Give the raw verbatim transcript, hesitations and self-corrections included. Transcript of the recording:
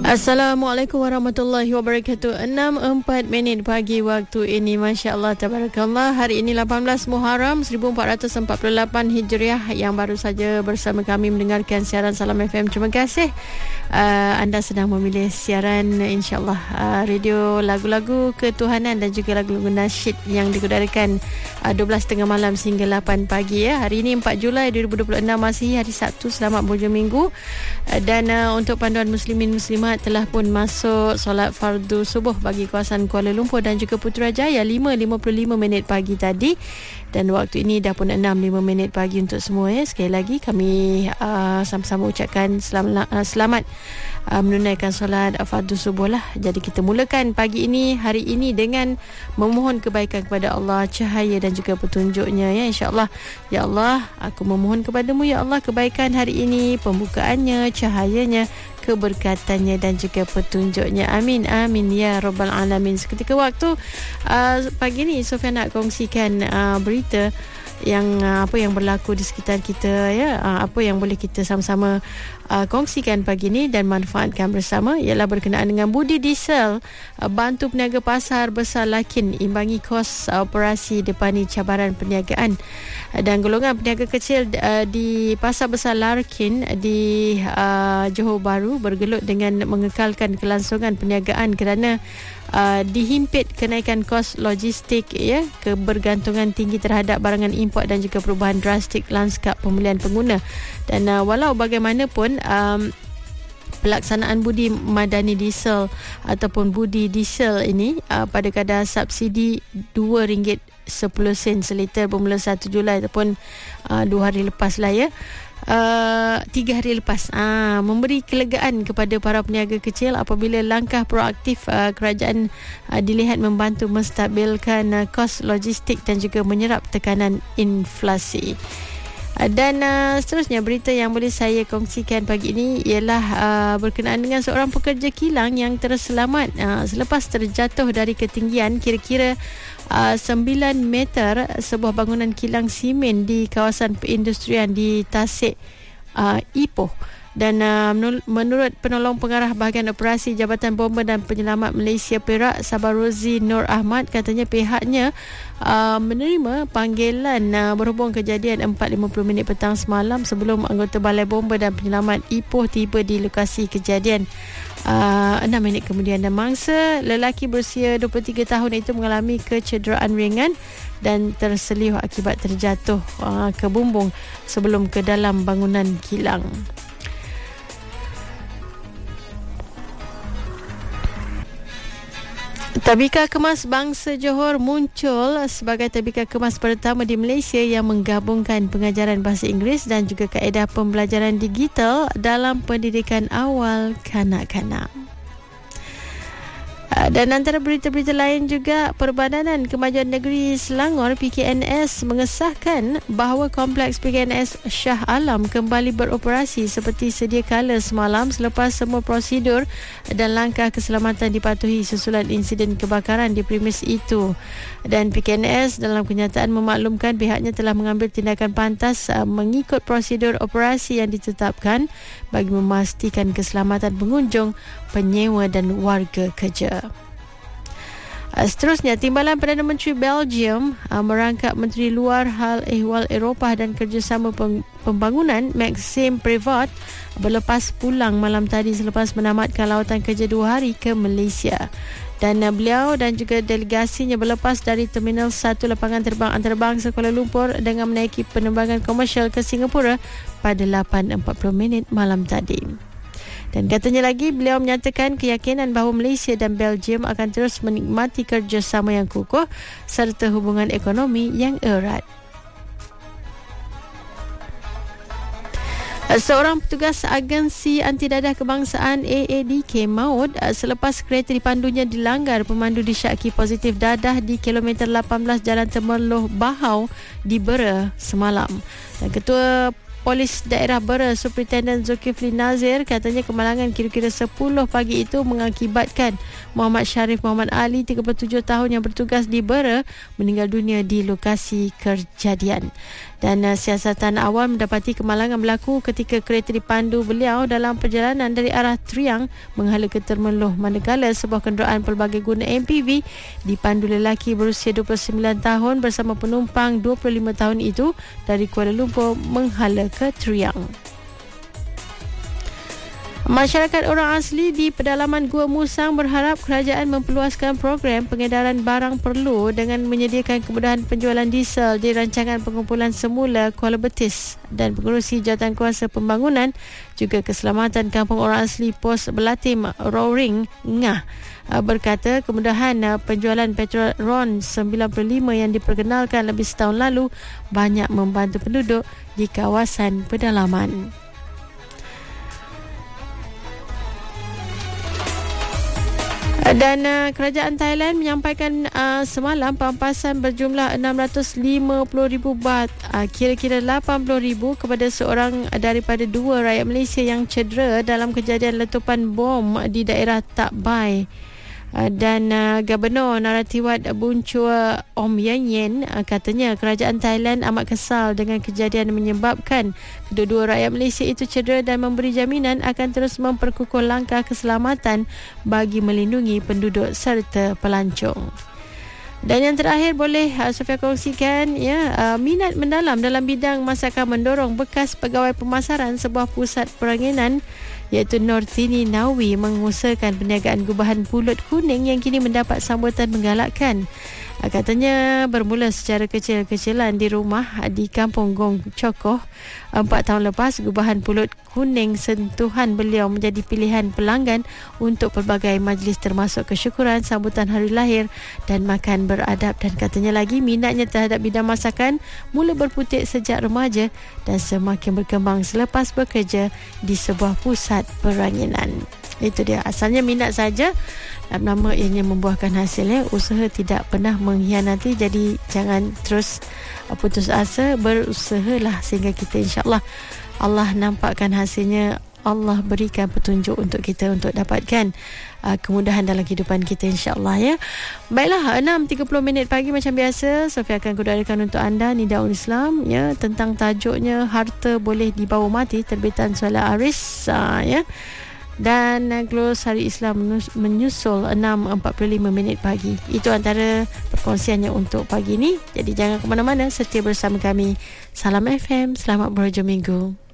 Assalamualaikum warahmatullahi wabarakatuh. enam empat minit pagi waktu ini. Masya Allah, tabarakallah. Hari ini lapan belas Muharram seribu empat ratus empat puluh lapan Hijriah. Yang baru saja bersama kami mendengarkan siaran Salam F M. Terima kasih uh, anda sedang memilih siaran insyaAllah uh, radio lagu-lagu ketuhanan dan juga lagu-lagu nasyid yang dikudarkan uh, dua belas tiga puluh malam sehingga lapan pagi ya. Hari ini empat Julai dua ribu dua puluh enam, masih hari Sabtu. Selamat berhujung minggu. uh, Dan uh, untuk panduan muslimin muslimat telah pun masuk solat fardu subuh bagi kawasan Kuala Lumpur dan juga Putrajaya lima lima puluh lima minit pagi tadi. Dan waktu ini dah pun enam lima minit pagi untuk semua ya. Sekali lagi kami uh, sama-sama ucapkan selamat, uh, selamat uh, menunaikan solat fardu subuh lah. Jadi kita mulakan pagi ini, hari ini dengan memohon kebaikan kepada Allah, cahaya dan juga petunjuknya ya, insyaAllah. Ya Allah, aku memohon kepadamu ya Allah kebaikan hari ini, pembukaannya, cahayanya, keberkatannya dan juga petunjuknya. Amin amin ya rabbal alamin. Seketika waktu uh, pagi ni Sofia nak kongsikan uh, berita yang uh, apa yang berlaku di sekitar kita ya, uh, apa yang boleh kita sama-sama uh, kongsikan pagi ni dan manfaatkan bersama, ialah berkenaan dengan budi diesel uh, bantu peniaga pasar besar Larkin imbangi kos uh, operasi depani cabaran perniagaan. uh, dan golongan peniaga kecil uh, di pasar besar Larkin di uh, Johor Bahru bergelut dengan mengekalkan kelangsungan perniagaan kerana Uh, dihimpit kenaikan kos logistik ya, kebergantungan tinggi terhadap barangan import dan juga perubahan drastik lanskap pembelian pengguna. Dan uh, walau bagaimanapun um, pelaksanaan budi madani diesel ataupun budi diesel ini uh, pada kadar subsidi dua ringgit sepuluh sen seliter bermula satu Julai ataupun uh, dua hari lepas lah ya. Uh, tiga hari lepas uh, memberi kelegaan kepada para peniaga kecil apabila langkah proaktif uh, kerajaan uh, dilihat membantu menstabilkan uh, kos logistik dan juga menyerap tekanan inflasi. Uh, dan uh, seterusnya berita yang boleh saya kongsikan pagi ini ialah uh, berkenaan dengan seorang pekerja kilang yang terselamat uh, selepas terjatuh dari ketinggian kira-kira Uh, sembilan meter sebuah bangunan kilang simen di kawasan perindustrian di Tasik uh, Ipoh. Dan uh, menurut penolong pengarah bahagian operasi Jabatan Bomba dan Penyelamat Malaysia Perak, Sabarozi Nur Ahmad, katanya pihaknya uh, menerima panggilan uh, berhubung kejadian empat lima puluh minit petang semalam sebelum anggota Balai Bomba dan Penyelamat Ipoh tiba di lokasi kejadian. Uh, enam minit kemudian, dan mangsa lelaki berusia dua puluh tiga tahun itu mengalami kecederaan ringan dan terseliuh akibat terjatuh uh, ke bumbung sebelum ke dalam bangunan kilang. Tadbika Kemas Bangsa Johor muncul sebagai tadbika kemas pertama di Malaysia yang menggabungkan pengajaran bahasa Inggeris dan juga kaedah pembelajaran digital dalam pendidikan awal kanak-kanak. Dan antara berita-berita lain juga, Perbadanan Kemajuan Negeri Selangor P K N S mengesahkan bahawa kompleks P K N S Shah Alam kembali beroperasi seperti sedia kala semalam selepas semua prosedur dan langkah keselamatan dipatuhi susulan insiden kebakaran di premis itu. Dan P K N S dalam kenyataan memaklumkan pihaknya telah mengambil tindakan pantas uh, mengikut prosedur operasi yang ditetapkan bagi memastikan keselamatan pengunjung, penyewa dan warga kerja. Uh, seterusnya, Timbalan Perdana Menteri Belgium uh, merangkap Menteri Luar Hal Ehwal Eropah dan Kerjasama Pembangunan Maxime Prévost berlepas pulang malam tadi selepas menamatkan lawatan kerja dua hari ke Malaysia. Dan uh, beliau dan juga delegasinya berlepas dari Terminal satu Lapangan Terbang Antarabangsa Kuala Lumpur dengan menaiki penerbangan komersial ke Singapura pada lapan empat puluh minit malam tadi. Dan katanya lagi, beliau menyatakan keyakinan bahawa Malaysia dan Belgium akan terus menikmati kerjasama yang kukuh serta hubungan ekonomi yang erat. Seorang petugas agensi anti dadah kebangsaan A A D K maut selepas kereta dipandunya dilanggar. Pemandu disyaki positif dadah di kilometer lapan belas Jalan Temerloh Bahau di Bera semalam. Dan Ketua Polis Daerah Bera, Superintendent Zulkifli Nazir, katanya kemalangan kira-kira sepuluh pagi itu mengakibatkan Muhammad Sharif Muhammad Ali, tiga puluh tujuh tahun yang bertugas di Bera, meninggal dunia di lokasi kejadian. Dan uh, siasatan awal mendapati kemalangan berlaku ketika kereta dipandu beliau dalam perjalanan dari arah Triang menghala ke Termeloh, manakala sebuah kenderaan pelbagai guna M P V dipandu lelaki berusia dua puluh sembilan tahun bersama penumpang dua puluh lima tahun itu dari Kuala Lumpur menghala ke Triang. Masyarakat orang asli di pedalaman Gua Musang berharap kerajaan memperluaskan program pengedaran barang perlu dengan menyediakan kemudahan penjualan diesel di rancangan pengumpulan semula Kuala Betis. Dan pengerusi Jawatankuasa Pembangunan juga Keselamatan Kampung Orang Asli Pos Belatim Roaring Ngah berkata kemudahan penjualan petrol RON sembilan puluh lima yang diperkenalkan lebih setahun lalu banyak membantu penduduk di kawasan pedalaman. Dan uh, kerajaan Thailand menyampaikan uh, semalam pampasan berjumlah enam ratus lima puluh ribu baht, uh, kira-kira lapan puluh ribu kepada seorang daripada dua rakyat Malaysia yang cedera dalam kejadian letupan bom di daerah Tak Bai. Uh, dan uh, Gubernur Naratiwat Buncua Om Yen Yen uh, katanya kerajaan Thailand amat kesal dengan kejadian menyebabkan kedua-dua rakyat Malaysia itu cedera dan memberi jaminan akan terus memperkukuh langkah keselamatan bagi melindungi penduduk serta pelancong. Dan yang terakhir boleh uh, Sofia kongsikan ya uh, minat mendalam dalam bidang masakan mendorong bekas pegawai pemasaran sebuah pusat peranginan iaitu Nortini Nawi mengusahakan perniagaan gubahan pulut kuning yang kini mendapat sambutan menggalakkan. Katanya bermula secara kecil-kecilan di rumah di Kampung Gong Cokoh. Empat tahun lepas, gubahan pulut kuning sentuhan beliau menjadi pilihan pelanggan untuk pelbagai majlis termasuk kesyukuran, sambutan hari lahir dan makan beradab. Dan katanya lagi minatnya terhadap bidang masakan mula berputik sejak remaja dan semakin berkembang selepas bekerja di sebuah pusat peranginan. Itu dia, asalnya minat saja, lama-lama ianya membuahkan hasilnya. Usaha tidak pernah mengkhianati, jadi jangan terus putus asa, berusahalah sehingga kita insya-Allah Allah nampakkan hasilnya. Allah berikan petunjuk untuk kita untuk dapatkan uh, kemudahan dalam kehidupan kita insya-Allah ya. Baiklah, enam tiga puluh minit pagi macam biasa Sofia akan kudarkan untuk anda Nidaul Islam ya, tentang tajuknya Harta Boleh Dibawa Mati, terbitan Suala Aris uh, ya. Dan Close Hari Islam menyusul enam empat puluh lima minit pagi. Itu antara perkongsiannya untuk pagi ini. Jadi jangan ke mana-mana, setia bersama kami. Salam F M, selamat berhujung minggu.